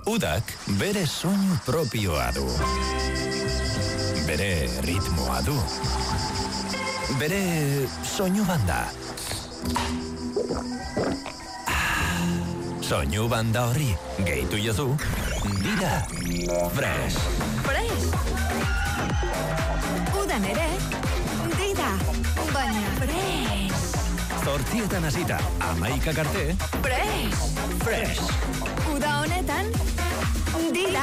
Udak bere soinu propioa du. Bere ritmoa du. Bere soinu banda. Soinu banda horri gehitu jozu Dida Fresh. Fresh. Udan ere, Dida, baina fresh. 8 hasita, 11 arte. Fresh. Fresh. Uda honetan, Dida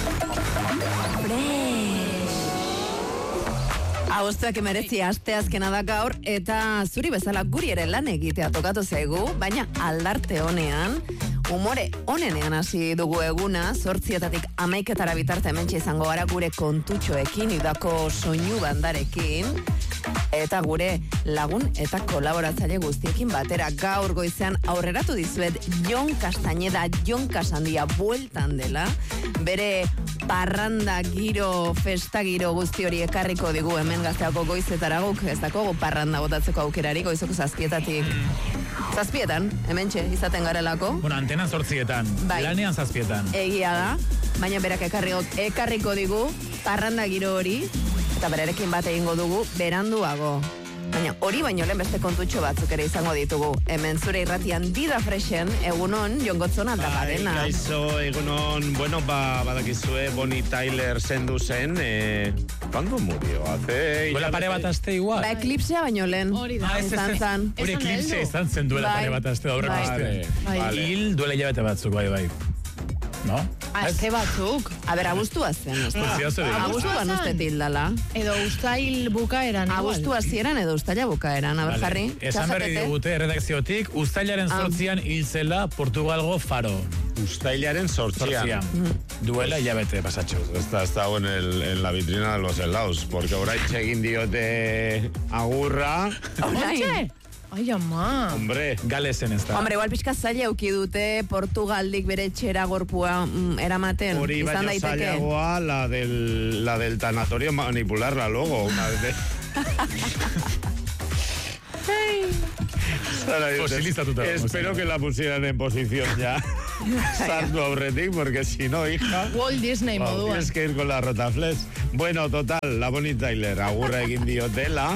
Fresh. Abuztuak emerezi asteazkena da gaur, eta zuri bezala guri ere lan egitea tokatu zaigu, baina aldarte honean, umore onenean hasi dugu eguna, 8:00 11:00 bitarte hementxe izango gara gure kontutxoekin, Udako soinu bandarekin, eta gure lagun eta kolaboratzaile guztiekin batera. Gaur goizean aurreratu dizuet Jon Castañeda, Jon Casandia bueltan dela, bere parranda giro, festa giro guzti hori ekarriko digu hemen Gazteako goizetara guk, ez dago parranda botatzeko aukerari, goizoko 7:00. 7:00, hementxe izaten garelako. Bueno, antenan 8:00, bai. Lanean 7:00. Egia da, baina berak ekarriko digu parranda giro hori, eta berarekin bat egingo dugu beranduago. Baina hori baino lehen beste kontutxo batzuk ere izango ditugu. Hemen zure irratian Dida Freshen, egunon, Jon Gotzon aldapadena. Kaixo, egunon, bueno, badakizue Bonnie Tyler zendu zen, ¿cuándo murió? Duela pare bat aste igual. Ba, eklipsea baino lehen. Hori da. Izan zan. Hori eklipsea izan zen duela pare bat aste aurreko aste. Hil duela hilabete batzuk, bai. No? Aste batzuk. A ber, abuztua zen. Abuztua uste tildala. Edo ustail bukaeran. Abuztua zieran edo ustaila bukaeran. A ber, jarri. Esan berri digute redakziotik, ustailaren 8:00 hil zela Portugalgo Faro. Ustailaren 8:00. Duela hilabete pasatxo. Está en la vitrina de los helados, porque ahora egin diote agurra. Orain. Ai, ama. Hombre. Galesen ez da. Hombre, igual pixka zaila euki dute Portugaldik bere txera gorpua eramaten. Hori baino zailagoa la del tanatorio manipularla luego. Una vez. Fosilizatuta. Espero que la pusieran en posición ya. Sartu aurretik, porque si no, hija... Walt Disney moduan. Tienes que ir con la rotaflex. Bueno, total, la Bonnie Tyler agurra egin diotela,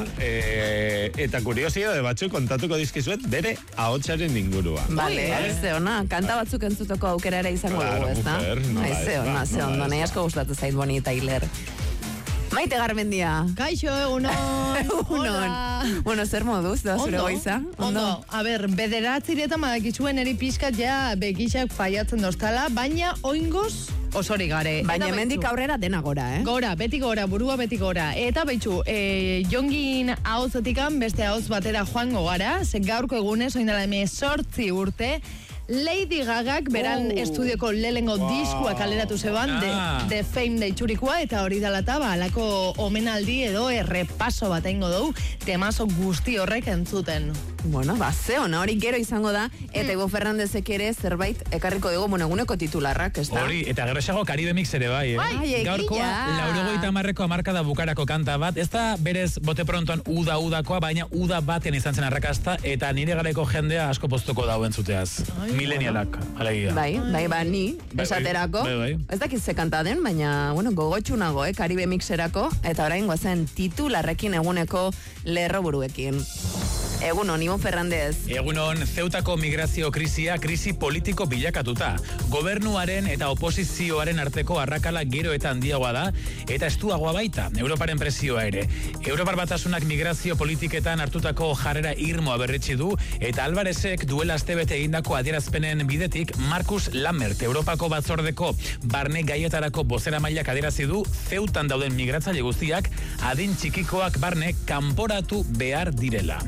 eta kuriosidade batzuk kontatuko dizkizuet bere ahotsaren inguruan. Vale, ze ona, kanta batzuk entzuteko aukera ere izango dugu, ez da? Ze ona, nahi asko gustatu zait Bonnie Tyler. Maite Garmendia. Kaixo, egunon. Egunon. Bueno, zer moduz da zure goiza? Ondo. A ber, 9:00 madakizuen eri pizkat ja begixak faiatzen dostala, baina oingoz osori gare. Baina hemendik aurrera dena gora, Gora, beti gora, burua beti gora. Eta beitzu, Jongin ahozetikan beste ahoz batera joango gara, ze gaurko egunez, oindala 18 urte, Lady Gagak beran estudioko lehengo diskua kaleratu zeban, The Fame deitxurikoa, eta hori dalata, alako omenaldi edo errepaso bat egingo dugu, temazo guzti horrek entzuten. Bueno, ze ona, hori gero izango da, eta Ivo Fernandezek ere zerbait ekarriko dugu, eguneko titularrak, ez da? Hori, eta gero esago Caribe Mix ere bai, Gaurkoa, 90 hamarkada bukarako kanta bat, ez da berez bote prontoan udakoa, baina uda batean izan zen arrakasta, eta nire garaiko jendea asko postuko dauen zuteaz. Milenialak, alegia. Bai, ni, esaterako. Ez dakiz ze kanta den, baina, gogotxunago, Caribe Mixerako, eta orain goazen titularrekin eguneko lerroburuekin. Egunon, Ivo Fernandez. Egunon, Zeutako migrazio krisia, krisi politiko bilakatuta. Gobernuaren eta oposizioaren arteko arrakala gero eta handiagoa da, eta estuagoa baita, Europaren presioa ere. Europar Batasunak migrazio politiketan hartutako jarrera irmoa berretsi du, eta Alvarezek duela astebete egindako adierazpenen bidetik, Markus Lammert, Europako batzordeko barne gaietarako bozeramaileak adierazi du, Zeutan dauden migratzaile guztiak, adin txikikoak barne kanporatu behar direla.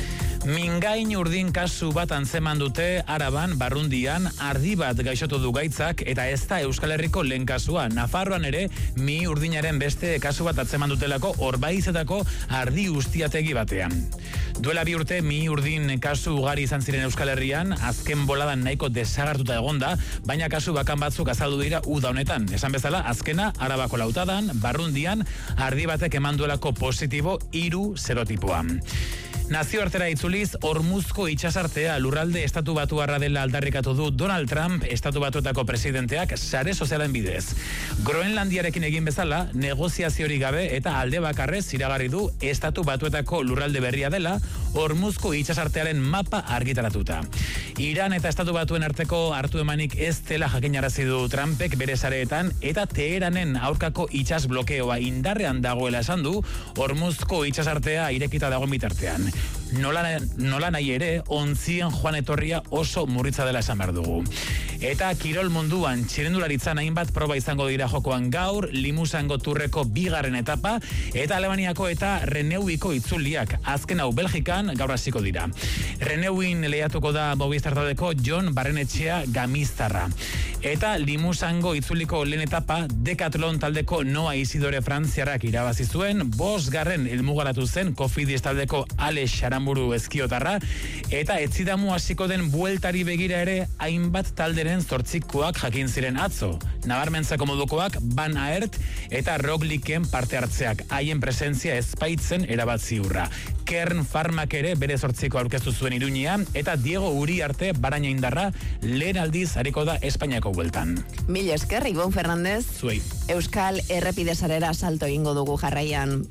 Mingain urdin kasu bat antzeman dute Araban, Barrundian, ardi bat gaixotu du gaitzak, eta ez da Euskal Herriko lehen kasua. Nafarroan ere, mi urdinaren beste kasu bat antzeman dutelako Orbaizetako ardi ustiategi batean. Duela 2 urte, mi urdin kasu ugari izan ziren Euskal Herrian, azken boladan nahiko desagartuta egonda, baina kasu bakan batzuk azaldu dira uda honetan. Esan bezala, azkena, Arabako Lautadan, Barrundian, ardi batek eman duelako positibo 3 serotipoa. Nazioartera itzuliz, Hormuzko itsasartea lurralde estatu batuarra dela aldarrikatu du Donald Trump, estatu batuetako presidenteak sare sozialen bidez. Groenlandiarekin egin bezala, negoziaziorik gabe eta alde bakarrez iragarri du estatu batuetako lurralde berria dela, Hormuzko itsasartearen mapa argitaratuta. Iran eta estatu batuen arteko hartu emanik ez dela jakinarazi du Trumpek bere sareetan, eta Teheranen aurkako itsas blokeoa indarrean dagoela esan du, Hormuzko itsasartea irekita dago bitartean. Nola nahi ere, ontzien joan etorria oso murritza dela esan behar dugu. Eta kirol munduan txirendularitzan hainbat proba izango dira jokoan gaur, Limusango turreko 2. etapa, eta Alemaniako eta Reneuiko itzuliak azken hau Belgikan gaur hasiko dira. Reneuin lehiatuko da Movistar taldeko Jon Barrenetxea Gamiztarra. Eta Limusango itzuliko lehen etapa Decathlon taldeko Noa Isidore frantziarrak irabazi zuen, 5. helmugaratu zen Cofidis taldeko Ale Xaramburu eskiotarra, eta etzidamu hasiko den bueltari begira ere hainbat talderen zortzikoak jakin ziren atzo. Nabarmentzako modukoak Van Aert eta Rogliken parte hartzeak, haien presentzia ezpaitzen erabat ziurra. Kern Farmak ere bere zortziko aurkeztu zuen Iruñea, eta Diego Uriarte Baraina indarra lehen aldiz hariko da Espainiako bueltan. Mil esker, Ibon Fernandez. Zuei. Euskal Errepide sarera salto egingo dugu jarraian.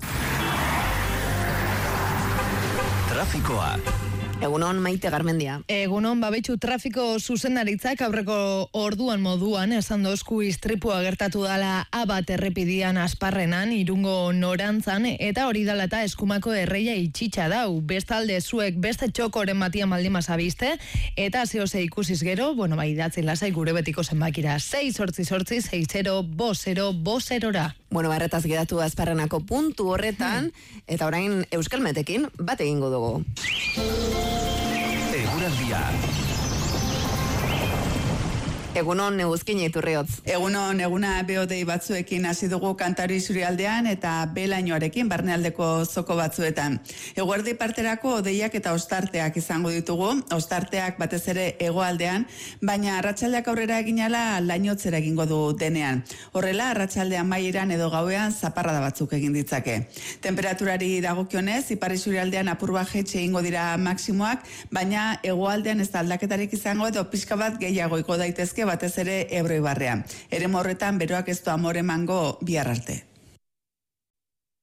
Trafikoa. Egunon, Maite Garmendia. Egunon, babetxu trafiko zuzendaritzak aurreko orduan moduan esan dozku istripua gertatu dala Abat errepidian Asparrenan, Irungo norantzan, eta hori dala eta eskumako erreia itxitxa dau. Bestalde zuek beste txokoren batian baldimaz abiste, eta zehose ikusiz gero, bai datzin lasai gure betiko zenbakira 688-60-50-50-ra. Barretaz geratu Asparrenako puntu horretan, eta orain Euskal Metekin bat egingo dugu. Eguraldia. Egunon, Eguzkin Iturriotz. Egunon, eguna beodei batzuekin hasi dugu Kantari Isurialdean eta Belainoarekin barnealdeko zoko batzuetan. Eguerdi parterako odeiak eta ostarteak izango ditugu, ostarteak batez ere hegoaldean, baina arratsaldeak aurrera eginala lainotzera egingo du denean. Horrela, arratsaldean maieran edo gauean zaparrada batzuk egin ditzake. Temperaturari dagokionez, Ipar Isurialdean apur bat jaitsi egingo dira maksimoak, baina hegoaldean ez da aldaketarik izango edo pixka bat gehiago iko daitezke batez ere Ebro ibarrean. Eremu horretan beroak ez du amore emango bihar arte.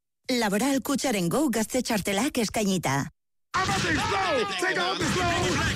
Laboral Kutxaren Go gazte txartelak eskainita.